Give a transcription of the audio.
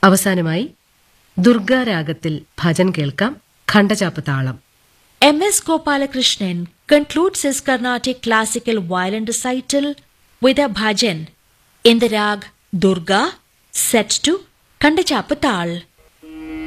അവസാനമായി ദുർഗാരാഗത്തിൽ ഭജൻ കേൾക്കാം. ഖണ്ഡചാപ്പ് താളം. M.S. Gopalakrishnan concludes his Carnatic classical violin recital with a bhajan in the rag Durga set to Khandachappa Tal.